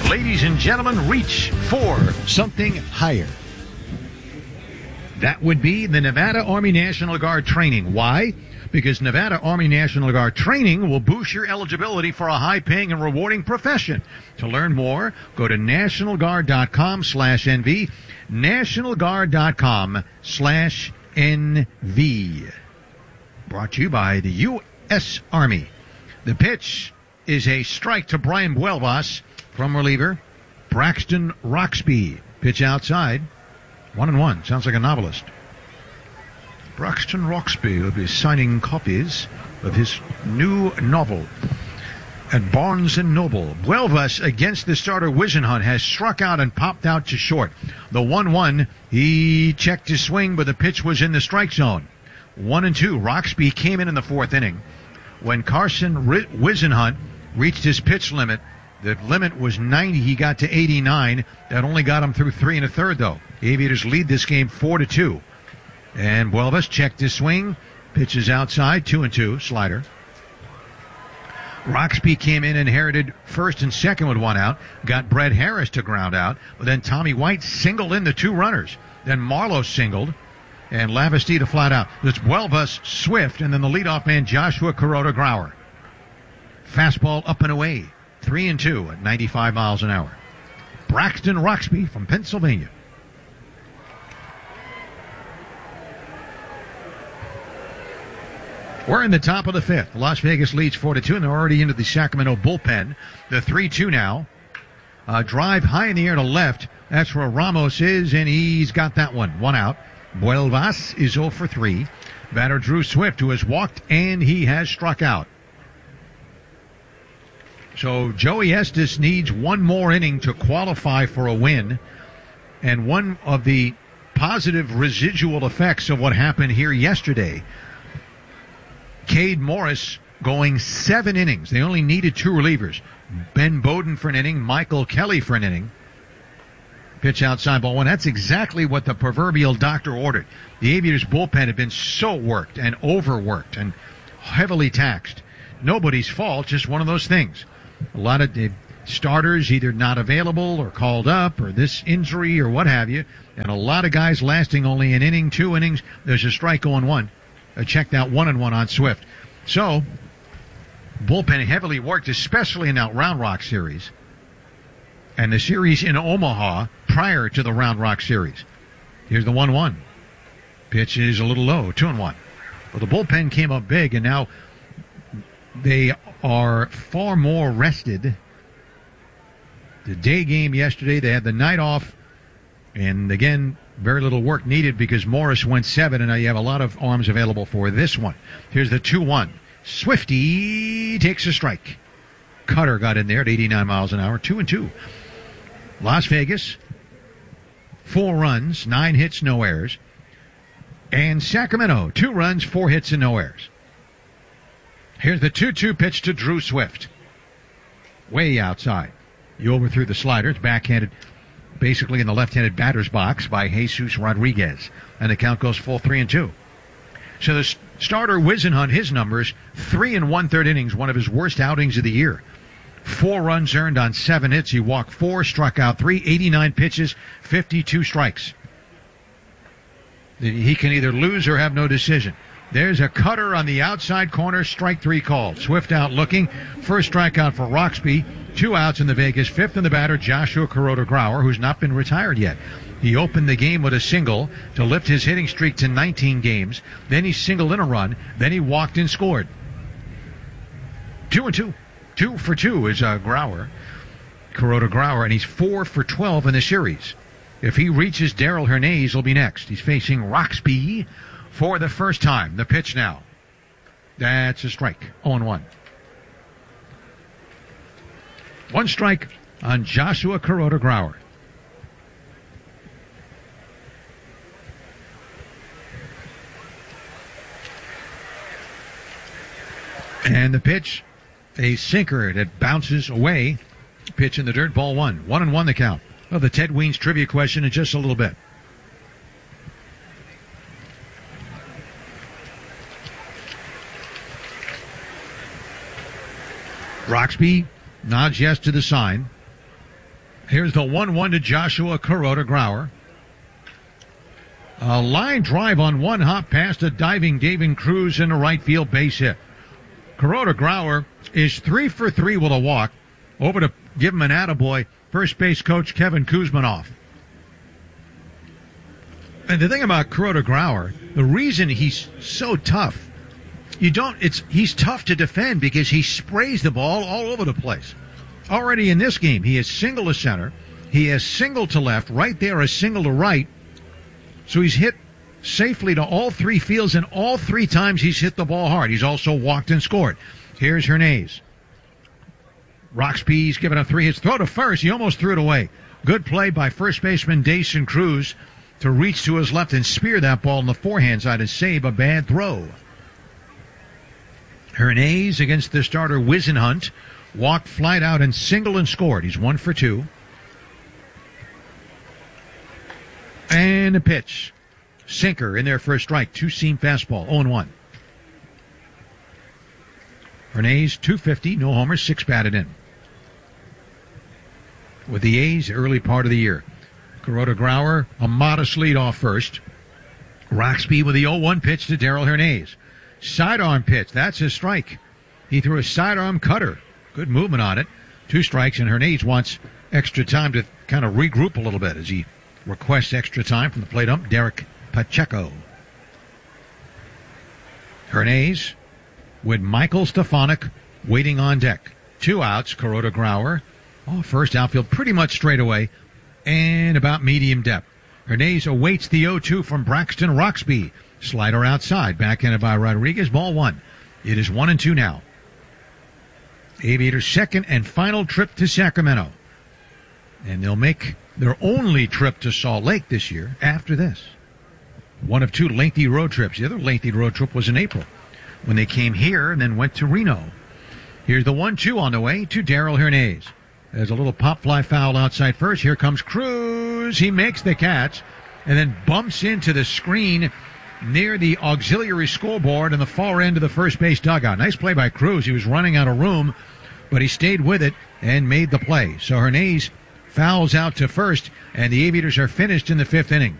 Ladies and gentlemen, reach for something higher. That would be the Nevada Army National Guard training. Why? Because Nevada Army National Guard training will boost your eligibility for a high-paying and rewarding profession. To learn more, go to nationalguard.com/NV, nationalguard.com/NV. Brought to you by the U.S. Army. The pitch is a strike to Brian Buelvas from reliever Braxton Roxby. Pitch outside. 1-1. Sounds like a novelist. Braxton Roxby will be signing copies of his new novel at Barnes & Noble. Buelvas against the starter Wisenhunt has struck out and popped out to short. The 1-1, he checked his swing, but the pitch was in the strike zone. 1-2. Roxby came in the fourth inning. When Carson Wisenhunt reached his pitch limit, the limit was 90. He got to 89. That only got him through 3 1/3, though. The Aviators lead this game 4-2. And Buelvas checked his swing. Pitches outside, 2-2, slider. Roxby came in, inherited first and second with one out. Got Brett Harris to ground out. But then Tommy White singled in the two runners. Then Marlowe singled. And Lavastida flat out. It's Buelvas, Swift, and then the leadoff man, Joshua Kuroda Grauer. Fastball up and away. 3-2 at 95 miles an hour. Braxton Roxby from Pennsylvania. We're in the top of the fifth. Las Vegas leads 4-2, and they're already into the Sacramento bullpen. The 3-2 now. Drive high in the air to left. That's where Ramos is, and he's got that one. One out. Buelvas is 0 for 3. Batter Drew Swift, who has walked, and he has struck out. So Joey Estes needs one more inning to qualify for a win. And one of the positive residual effects of what happened here yesterday, Cade Morris going 7 innings. They only needed 2 relievers. Ben Bowden for an inning, Michael Kelly for an inning. Pitch outside, ball 1. That's exactly what the proverbial doctor ordered. The Aviators bullpen had been so worked and overworked and heavily taxed. Nobody's fault, just one of those things. A lot of the starters either not available or called up or this injury or what have you. And a lot of guys lasting only an inning, 2 innings. There's a strike going 1. Checked out 1-1 on Swift. So, bullpen heavily worked, especially in that Round Rock series. And the series in Omaha prior to the Round Rock series. Here's the 1-1. Pitch is a little low, 2-1. But the bullpen came up big, and now they are far more rested. The day game yesterday, they had the night off. And again, very little work needed because Morris went 7, and now you have a lot of arms available for this one. Here's the 2-1. Swifty takes a strike. Cutter got in there at 89 miles an hour, 2-2. Las Vegas, 4 runs, 9 hits, no errors. And Sacramento, 2 runs, 4 hits, and no errors. Here's the 2-2 pitch to Drew Swift. Way outside. You overthrew the slider. It's backhanded basically in the left-handed batter's box by Jesus Rodriguez. And the count goes full 3-2. So the starter Wisenhunt, his numbers, 3 1/3 innings, one of his worst outings of the year. 4 runs earned on 7 hits. He walked 4, struck out 3, 89 pitches, 52 strikes. He can either lose or have no decision. There's a cutter on the outside corner, strike 3 called. Swift out looking. First strikeout for Roxby. 2 outs in the Vegas. 5th in the batter, Joshua Kuroda Grauer, who's not been retired yet. He opened the game with a single to lift his hitting streak to 19 games. Then he singled in a run. Then he walked and scored. 2-2. 2 for 2 is Kuroda Grauer, and he's 4 for 12 in the series. If he reaches Darrell Hernandez, he'll be next. He's facing Roxby for the first time. The pitch now. That's a strike. 0-1. 1 strike on Joshua Kuroda Grauer. And the pitch, a sinker that bounces away. Pitch in the dirt, ball 1. 1-1 the count. Well, the Ted Weens trivia question in just a little bit. Roxby nods yes to the sign. Here's the 1-1 to Joshua Kuroda-Grauer. A line drive on one hop past a diving David Cruz in a right field base hit. Kuroda-Grauer is 3 for 3 with a walk. Over to give him an attaboy, first base coach Kevin Kuzmanoff. And the thing about Kuroda-Grauer, the reason he's so tough, he's tough to defend because he sprays the ball all over the place. Already in this game, he has single to center. He has single to left. Right there, a single to right. So he's hit safely to all three fields, and all three times he's hit the ball hard. He's also walked and scored. Here's Hernandez. Roxby's given up 3 hits. Throw to first. He almost threw it away. Good play by first baseman Dason Cruz to reach to his left and spear that ball on the forehand side and save a bad throw. Hernandez against the starter Whisenhunt. Walked, flied out, and singled and scored. He's 1 for 2. And a pitch. Sinker in there for a strike. Two-seam fastball. 0-1. Hernandez, 250, no homers, 6 batted in. With the A's, early part of the year. Kuroda-Grauer, a modest lead off first. Roxby with the 0-1 pitch to Darell Hernandez. Sidearm pitch, that's his strike. He threw a sidearm cutter. Good movement on it. 2 strikes, and Hernandez wants extra time to kind of regroup a little bit as he requests extra time from the plate ump, Derek Pacheco. Hernandez with Michael Stefanik waiting on deck. 2 outs, Kuroda-Grauer. First outfield pretty much straight away and about medium depth. Hernandez awaits the 0-2 from Braxton Roxby. Slider outside, backhanded by Rodriguez, ball 1. It is 1-2 now. Aviators' second and final trip to Sacramento. And they'll make their only trip to Salt Lake this year after this. One of 2 lengthy road trips. The other lengthy road trip was in April when they came here and then went to Reno. Here's the 1-2 on the way to Darell Hernandez. There's a little pop fly foul outside first. Here comes Cruz. He makes the catch and then bumps into the screen near the auxiliary scoreboard in the far end of the first base dugout. Nice play by Cruz. He was running out of room, but he stayed with it and made the play. So Hernandez fouls out to first, and the Aviators are finished in the 5th inning.